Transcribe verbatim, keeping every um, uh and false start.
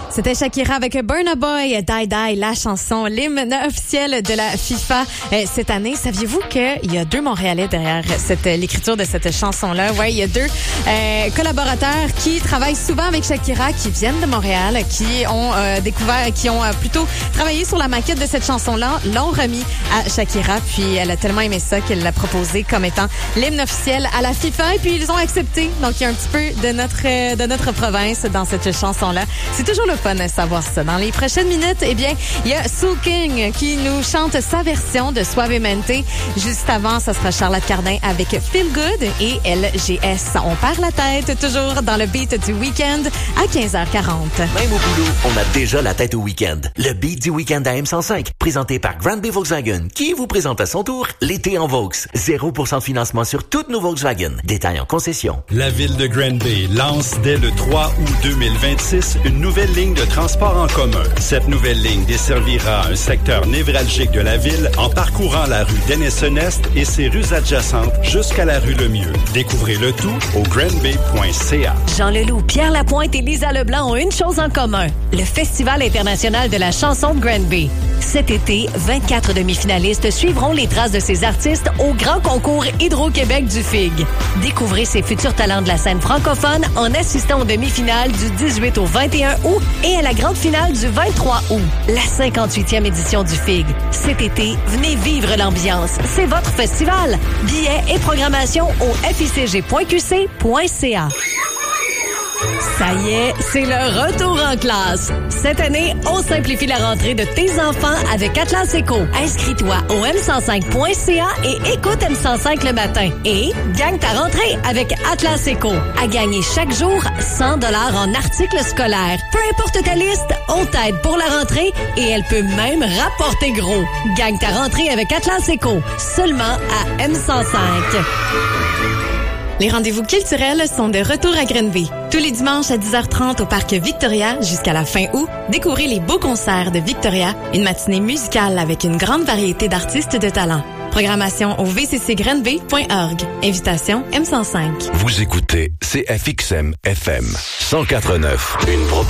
C'était Shakira avec Burna Boy, Die Die, la chanson, l'hymne officiel de la FIFA euh, cette année. Saviez-vous qu'il y a deux Montréalais derrière cette, l'écriture de cette chanson-là? Ouais, il y a deux euh, collaborateurs qui travaillent souvent avec Shakira, qui viennent de Montréal, qui ont euh, découvert, qui ont euh, plutôt travaillé sur la maquette de cette chanson-là, l'ont remis à Shakira, puis elle a tellement aimé ça qu'elle l'a proposé comme étant l'hymne officiel à la FIFA, et puis ils ont accepté. Donc il y a un petit peu de notre euh, de notre province dans cette chanson-là. C'est toujours le fun de savoir ça. Dans les prochaines minutes, eh bien, il y a Soul King qui nous chante sa version de Suavemente. Juste avant, ça sera Charlotte Cardin avec Feel Good et L G S. On perd la tête, toujours dans le beat du week-end à quinze heures quarante. Même au boulot, on a déjà la tête au week-end. Le beat du week-end à M cent cinq, présenté par Granby Volkswagen, qui vous présente à son tour l'été en Vaux. zéro pour cent de financement sur toutes nos Volkswagen. Détails en concession. La ville de Granby lance dès le trois août deux mille vingt-six une nouvelle ligne de transport en commun. Cette nouvelle ligne desservira un secteur névralgique de la ville en parcourant la rue Denison-Est et ses rues adjacentes jusqu'à la rue Lemieux. Découvrez le tout au granby point c a. Jean Leloup, Pierre Lapointe et Lisa Leblanc ont une chose en commun. Le Festival international de la chanson de Granby. Cet été, vingt-quatre demi-finalistes suivront les traces de ces artistes au grand concours Hydro-Québec du F I G. Découvrez ces futurs talents de la scène francophone en assistant aux demi-finales du dix-huit au vingt et un août et à la grande finale du vingt-trois août. La cinquante-huitième édition du F I G. Cet été, venez vivre l'ambiance. C'est votre festival. Billets et programmation au f i c g point q c point c a. Ça y est, c'est le retour en classe. Cette année, on simplifie la rentrée de tes enfants avec Atlas Éco. Inscris-toi au m cent cinq point c a et écoute M cent cinq le matin. Et gagne ta rentrée avec Atlas Éco. À gagner chaque jour cent dollars en articles scolaires. Peu importe ta liste, on t'aide pour la rentrée et elle peut même rapporter gros. Gagne ta rentrée avec Atlas Éco. Seulement à M cent cinq. Les rendez-vous culturels sont de retour à Granby. Tous les dimanches à dix heures trente au Parc Victoria jusqu'à la fin août, découvrez les beaux concerts de Victoria, une matinée musicale avec une grande variété d'artistes de talent. Programmation au v c c granby point org. Invitation M cent cinq. Vous écoutez C F X M F M cent quatre neuf. Une